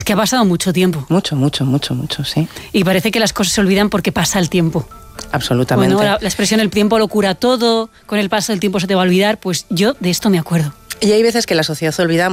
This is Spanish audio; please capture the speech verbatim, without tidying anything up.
Es que ha pasado mucho tiempo. Mucho, mucho, mucho, mucho, sí. Y parece que las cosas se olvidan porque pasa el tiempo. Absolutamente. Bueno, la, la expresión el tiempo lo cura todo, con el paso del tiempo se te va a olvidar, pues yo de esto me acuerdo. Y hay veces que la sociedad olvida